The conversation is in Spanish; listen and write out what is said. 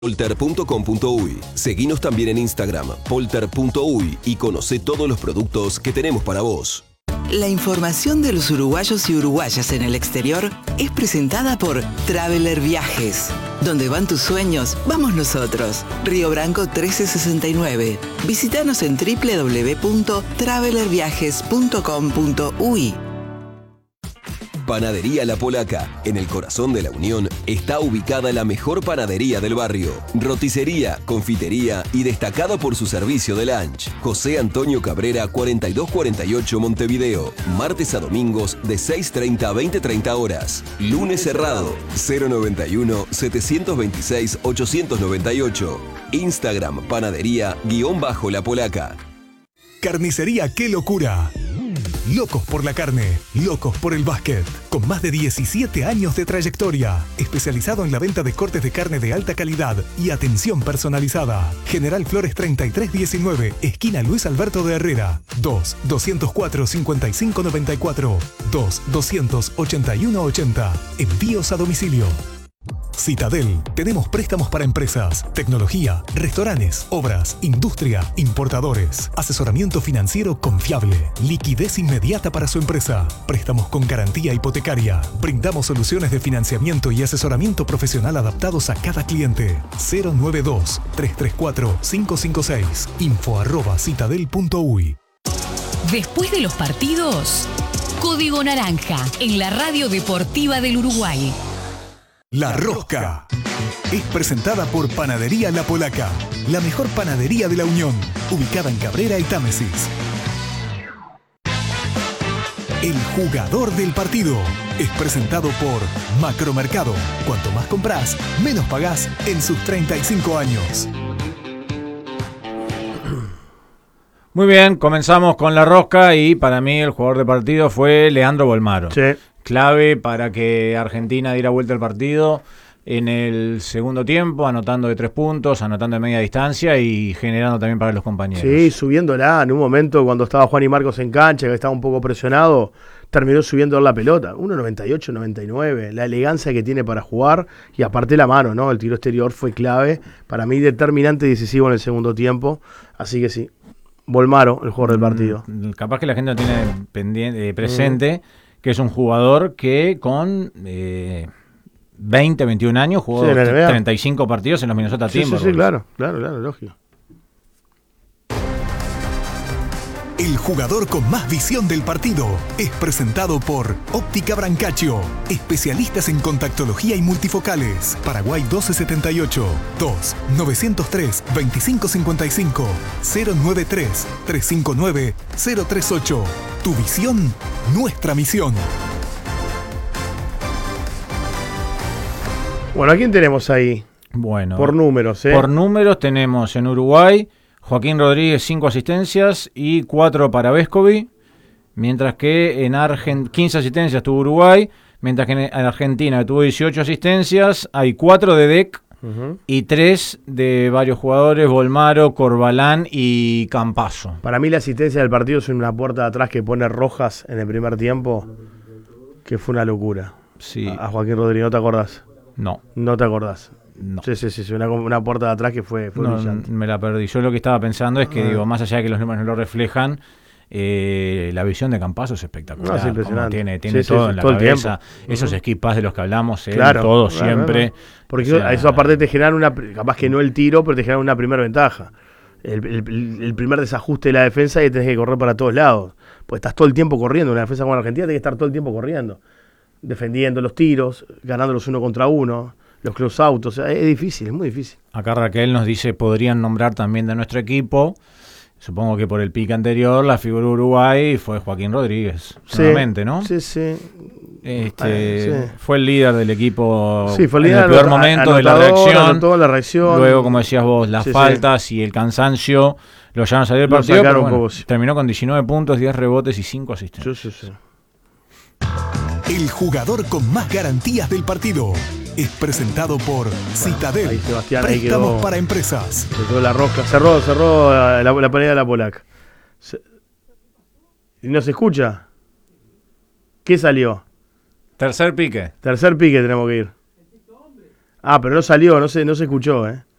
Polter.com.uy. Seguinos también en Instagram, polter.uy, y conoce todos los productos que tenemos para vos. La información de los uruguayos y uruguayas en el exterior es presentada por Traveler Viajes. Donde van tus sueños, vamos nosotros. Río Branco 1369. Visítanos en www.travelerviajes.com.uy. Panadería La Polaca. En el corazón de la Unión está ubicada la mejor panadería del barrio. Roticería, confitería y destacada por su servicio de lunch. José Antonio Cabrera 4248 Montevideo. Martes a domingos de 6:30 a 20:30 horas. Lunes cerrado 091 726 898. Instagram panadería_La Polaca. Carnicería Qué Locura. Locos por la carne, locos por el básquet. Con más de 17 años de trayectoria. Especializado en la venta de cortes de carne de alta calidad y atención personalizada. General Flores 3319, esquina Luis Alberto de Herrera. 2-204-5594. 2-200-8180. Envíos a domicilio. Citadel. Tenemos préstamos para empresas, tecnología, restaurantes, obras, industria, importadores, asesoramiento financiero confiable, liquidez inmediata para su empresa, préstamos con garantía hipotecaria. Brindamos soluciones de financiamiento y asesoramiento profesional adaptados a cada cliente. 092-334-556. info@citadel.uy. Después de los partidos, Código Naranja en la Radio Deportiva del Uruguay. La Rosca es presentada por Panadería La Polaca, la mejor panadería de la Unión, ubicada en Cabrera y Támesis. El jugador del partido es presentado por Macromercado. Cuanto más compras, menos pagás en sus 35 años. Muy bien, comenzamos con La Rosca y para mí el jugador del partido fue Leandro Bolmaro. Sí. Clave para que Argentina diera vuelta al partido en el segundo tiempo, anotando de 3 puntos, anotando de media distancia y generando también para los compañeros. Sí, subiéndola en un momento cuando estaba Juan y Marcos en cancha, que estaba un poco presionado, terminó subiendo la pelota. 1.98, 99, la elegancia que tiene para jugar y aparte la mano, ¿no? El tiro exterior fue clave, para mí determinante y decisivo en el segundo tiempo, así que sí, Bolmaro, el jugador del partido. Capaz que la gente no tiene presente que es un jugador que con 20, 21 años jugó 35 partidos en los Minnesota Timberwolves. Sí, claro, lógico. El jugador con más visión del partido es presentado por Óptica Brancaccio, especialistas en contactología y multifocales. Paraguay 1278, 2-903-2555, 093-359-038. Tu visión, nuestra misión. Bueno, ¿a quién tenemos ahí? Bueno, por números, Por números tenemos en Uruguay Joaquín Rodríguez 5 asistencias y 4 para Vescovi, mientras que en 15 asistencias tuvo Uruguay, mientras que en Argentina tuvo 18 asistencias, hay 4 de Dec y 3 de varios jugadores, Bolmaro, Corbalán y Campazo. Para mí la asistencia del partido es una puerta de atrás que pone Rojas en el primer tiempo, que fue una locura. Sí. A Joaquín Rodríguez, ¿no te acordás? No. ¿No te acordás? No. Sí, una puerta de atrás que fue brillante. Me la perdí. Yo lo que estaba pensando es que, más allá de que los números no lo reflejan, la visión de Campazo es espectacular. Es impresionante. Tiene todo en la cabeza. Esos skip pass de los que hablamos, claro, todo siempre. Porque eso aparte te generan capaz que no el tiro, pero te generan una primera ventaja. El primer desajuste de la defensa y tenés que correr para todos lados. Pues estás todo el tiempo corriendo. Una defensa como la Argentina tiene que estar todo el tiempo corriendo. Defendiendo los tiros, ganándolos 1 contra 1. Los close out, o sea, es difícil, es muy difícil. Acá Raquel nos dice, podrían nombrar también de nuestro equipo, supongo que por el pique anterior, la figura de Uruguay fue Joaquín Rodríguez, solamente, ¿no? Sí. Fue el líder del equipo fue el líder en el peor momento de la reacción. Luego, como decías vos, las faltas y el cansancio lo llevaron a salir del partido, pero bueno, terminó con 19 puntos, 10 rebotes y 5 asistencias. Sí. El jugador con más garantías del partido es presentado por Citadel. Ahí Sebastián, préstamos ahí para empresas. Se quedó La Rosca, cerró la panera de La Polaca. ¿Y no se escucha? ¿Qué salió? Tercer pique Tercer pique tenemos que ir. Ah, pero no salió, no se escuchó,